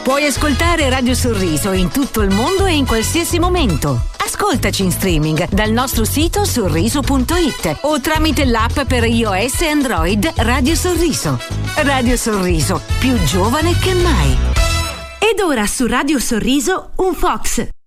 Puoi ascoltare Radio Sorriso in tutto il mondo e in qualsiasi momento. Ascoltaci in streaming dal nostro sito sorriso.it o tramite l'app per iOS e Android Radio Sorriso. Radio Sorriso, più giovane che mai. Ed ora su Radio Sorriso un Fox.